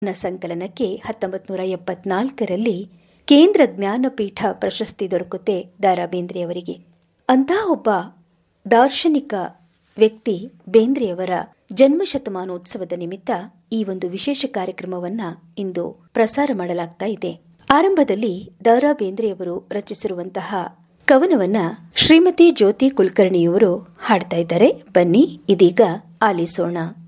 ಸಂಕಲನಕ್ಕೆ 1974ರಲ್ಲಿ ಕೇಂದ್ರ ಜ್ಞಾನಪೀಠ ಪ್ರಶಸ್ತಿ ದೊರಕುತ್ತೆ ದ.ರಾ ಬೇಂದ್ರೆಯವರಿಗೆ. ಅಂತಹ ಒಬ್ಬ ದಾರ್ಶನಿಕ ವ್ಯಕ್ತಿ ಬೇಂದ್ರೆಯವರ ಜನ್ಮ ಶತಮಾನೋತ್ಸವದ ನಿಮಿತ್ತ ಈ ಒಂದು ವಿಶೇಷ ಕಾರ್ಯಕ್ರಮವನ್ನ ಇಂದು ಪ್ರಸಾರ ಮಾಡಲಾಗ್ತಾ ಇದೆ. ಆರಂಭದಲ್ಲಿ ದ.ರಾ ಬೇಂದ್ರೆಯವರು ರಚಿಸಿರುವಂತಹ ಕವನವನ್ನ ಶ್ರೀಮತಿ ಜ್ಯೋತಿ ಕುಲಕರ್ಣಿಯವರು ಹಾಡ್ತಾ ಇದ್ದಾರೆ. ಬನ್ನಿ ಇದೀಗ ಆಲಿಸೋಣ.